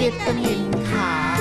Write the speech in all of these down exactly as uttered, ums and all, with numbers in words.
วิตามินขาว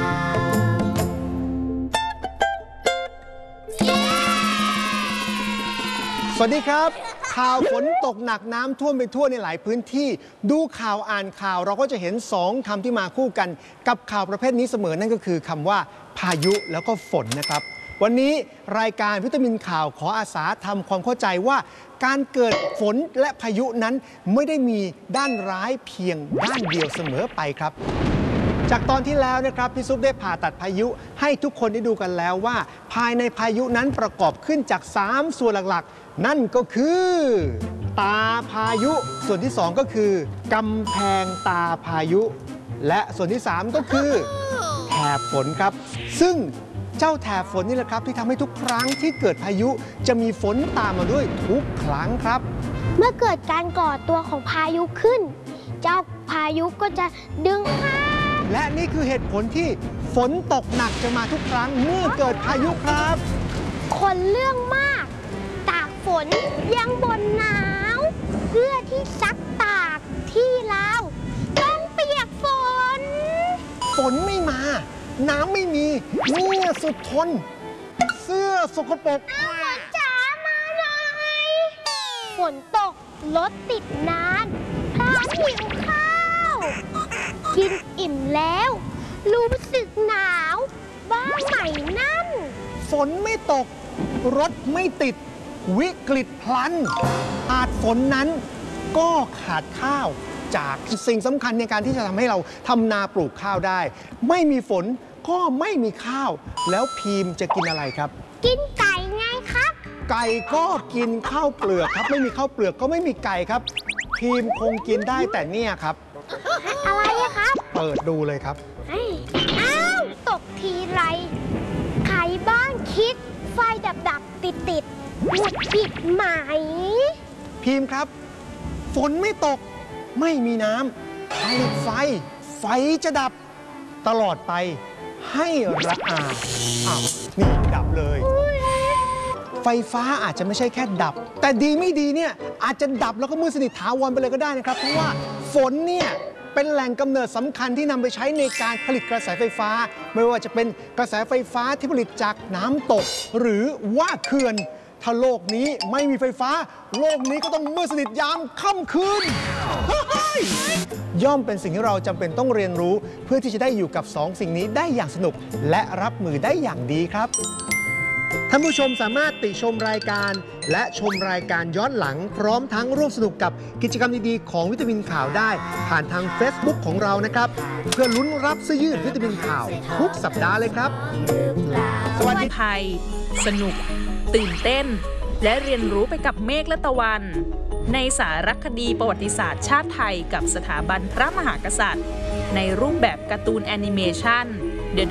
สวัสดีครับข่าวฝนตกหนักน้ำท่วมไปทั่วในหลายพื้นที่ดูข่าวอ่านข่าวเราก็จะเห็นสองคำที่มาคู่กันกับข่าวประเภทนี้เสมอนั่นก็คือคำว่าพายุแล้วก็ฝนนะครับวันนี้รายการวิตามินข่าวขออาสาทำความเข้าใจว่าการเกิดฝนและพายุนั้นไม่ได้มีด้านร้ายเพียงด้านเดียวเสมอไปครับจากตอนที่แล้วนะครับพี่ซุปได้ผ่าตัดพายุให้ทุกคนได้ดูกันแล้วว่าภายในพายุนั้นประกอบขึ้นจากสามส่วนหลักๆนั่นก็คือตาพายุส่วนที่สองก็คือกำแพงตาพายุและส่วนที่สามก็คือแถบฝนครับซึ่งเจ้าแถบฝนนี่แหละครับที่ทำให้ทุกครั้งที่เกิดพายุจะมีฝนตามมาด้วยทุกครั้งครับเมื่อเกิดการก่อตัวของพายุขึ้นเจ้าพายุก็จะดึงข้ามและนี่คือเหตุผลที่ฝนตกหนักจะมาทุกครั้งเมื่อเกิดพายุครับคนเรื่องมากตากฝนยังบนหนาวเพื่อที่ซักตากที่ลาวต้องเปียกฝนฝนไม่มาน้ำไม่มีเนี่ยสุดทนเสื้อสกปรกฝนจ๋ามาหน่อยฝนตกรถติดนานพลานหิวข้าวกินอิ่มแล้วรู้สึกหนาวบ้างไหมนั่นฝนไม่ตกรถไม่ติดวิกฤตพลันขาดฝนนั้นก็ขาดข้าวจากสิ่งสำคัญในการที่จะทำให้เราทำนาปลูกข้าวได้ไม่มีฝนก็ไม่มีข้าวแล้วพีมจะกินอะไรครับกินไก่ไงครับไก่ก็กินข้าวเปลือกครับไม่มีข้าวเปลือกก็ไม่มีไก่ครับพีมคงกินได้แต่เนี่ยครับอะไรครับเปิดดูเลยครับอ้าวตกทีไรใครบ้างคิดไฟดับดับติดติดหมุดผิดไหมพีมครับฝนไม่ตกไม่มีน้ำผลิตไฟไฟจะดับตลอดไปให้ระอาอ้าวนี่ดับเลยไฟฟ้าอาจจะไม่ใช่แค่ดับแต่ดีไม่ดีเนี่ยอาจจะดับแล้วก็มืดสนิทถาวรไปเลยก็ได้นะครับเพราะว่าฝนเนี่ยเป็นแหล่งกำเนิดสำคัญที่นำไปใช้ในการผลิตกระแสไฟฟ้าไม่ว่าจะเป็นกระแสไฟฟ้าที่ผลิตจากน้ำตกหรือว่าเขื่อนถ้าโลกนี้ไม่มีไฟฟ้าโลกนี้ก็ต้องมืดสนิทยามค่ำคืนย่อมเป็นสิ่งที่เราจำเป็นต้องเรียนรู้เพื่อที่จะได้อยู่กับสองสิ่งนี้ได้อย่างสนุกและรับมือได้อย่างดีครับท่านผู้ชมสามารถติชมรายการและชมรายการย้อนหลังพร้อมทั้งร่วมสนุกกับกิจกรรมดีๆของวิตามินข่าวได้ผ่านทาง Facebook ของเรานะครับเพื่อลุ้นรับเสื้อยืดวิตามินข่าวทุกสัปดาห์เลยครับสวัสดีไทยสนุกตื่นเต้นและเรียนรู้ไปกับเมฆและตะวันในสารคดีประวัติศาสตร์ชาติไทยกับสถาบันพระมหากษัตริย์ในรูปแบบการ์ตูนแอนิเมชัน